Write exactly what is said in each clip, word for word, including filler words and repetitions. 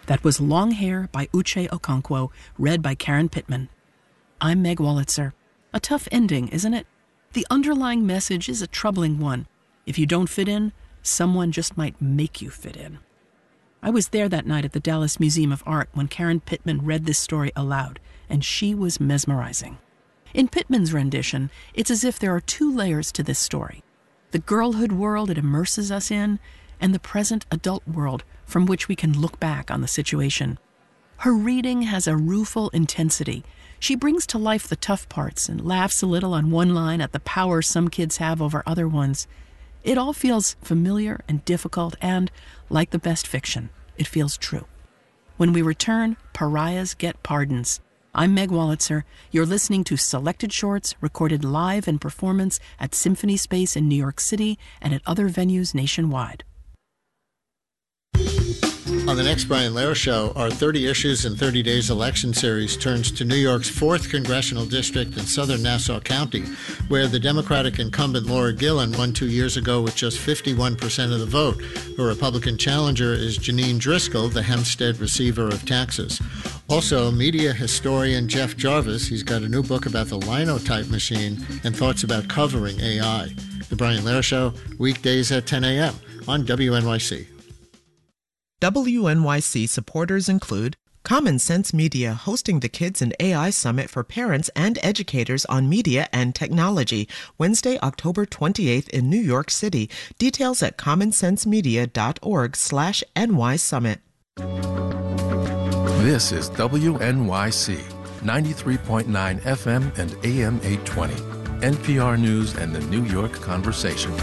That was Long Hair by Uche Okonkwo, read by Karen Pittman. I'm Meg Wolitzer. A tough ending, isn't it? The underlying message is a troubling one. If you don't fit in, someone just might make you fit in. I was there that night at the Dallas Museum of Art when Karen Pittman read this story aloud, and she was mesmerizing. In Pittman's rendition, it's as if there are two layers to this story. The girlhood world it immerses us in, and the present adult world from which we can look back on the situation. Her reading has a rueful intensity. She brings to life the tough parts and laughs a little on one line at the power some kids have over other ones. It all feels familiar and difficult and, like the best fiction, it feels true. When we return, pariahs get pardons. I'm Meg Wolitzer. You're listening to Selected Shorts recorded live in performance at Symphony Space in New York City and at other venues nationwide. On the next Brian Lehrer Show, our thirty Issues in thirty Days election series turns to New York's fourth Congressional District in southern Nassau County, where the Democratic incumbent Laura Gillen won two years ago with just fifty-one percent of the vote. Her Republican challenger is Janine Driscoll, the Hempstead receiver of taxes. Also, media historian Jeff Jarvis, he's got a new book about the linotype machine and thoughts about covering A I. The Brian Lehrer Show, weekdays at ten a.m. on W N Y C. W N Y C supporters include Common Sense Media, hosting the Kids and A I Summit for parents and educators on media and technology, Wednesday, October twenty-eighth in New York City. Details at commonsensemedia.org slash NY Summit. This is W N Y C, ninety-three point nine F M and A M eight twenty, N P R News and the New York Conversation.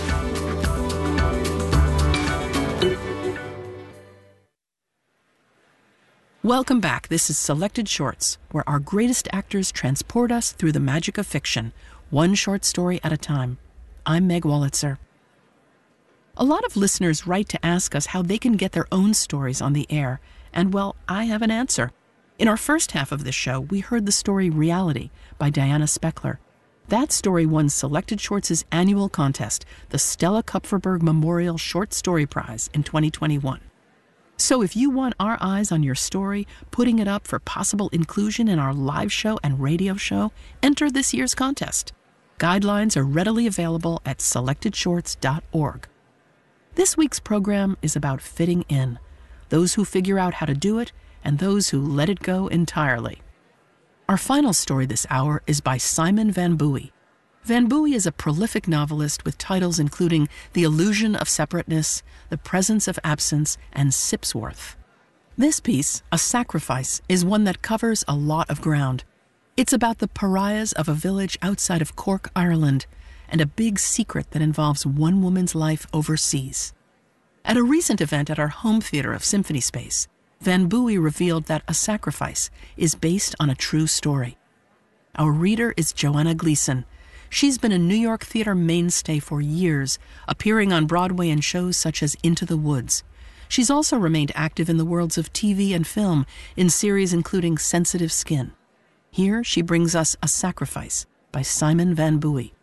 Welcome back. This is Selected Shorts, where our greatest actors transport us through the magic of fiction, one short story at a time. I'm Meg Wolitzer. A lot of listeners write to ask us how they can get their own stories on the air, and well, I have an answer. In our first half of this show, we heard the story Reality by Diana Speckler. That story won Selected Shorts' annual contest, the Stella Kupferberg Memorial Short Story Prize in twenty twenty-one. So if you want our eyes on your story, putting it up for possible inclusion in our live show and radio show, enter this year's contest. Guidelines are readily available at selected shorts dot org. This week's program is about fitting in, those who figure out how to do it and those who let it go entirely. Our final story this hour is by Simon Van Buie. Van Buie is a prolific novelist with titles including The Illusion of Separateness, The Presence of Absence, and Sipsworth. This piece, A Sacrifice, is one that covers a lot of ground. It's about the pariahs of a village outside of Cork, Ireland, and a big secret that involves one woman's life overseas. At a recent event at our home theater of Symphony Space, Van Buie revealed that A Sacrifice is based on a true story. Our reader is Joanna Gleason. She's been a New York theater mainstay for years, appearing on Broadway in shows such as Into the Woods. She's also remained active in the worlds of T V and film, in series including Sensitive Skin. Here she brings us A Sacrifice by Simon Van Buie.